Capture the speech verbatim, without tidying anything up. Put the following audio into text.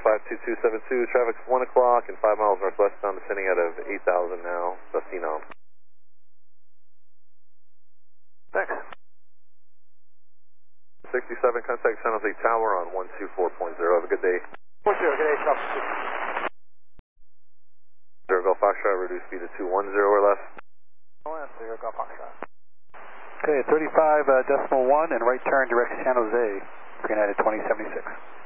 five two two seven two, traffic's one o'clock and five miles northwest, I'm descending out of eight thousand now, the Phenom. Thanks. sixty-seven, contact San Jose Tower on one two four point zero, have a good day. one zero, good day, South. Zero Golf Foxtrot, reduce speed to two one zero or less. one zero Golf Foxtrot. Okay, thirty-five uh, decimal one and right turn direct to San Jose, United twenty seventy-six.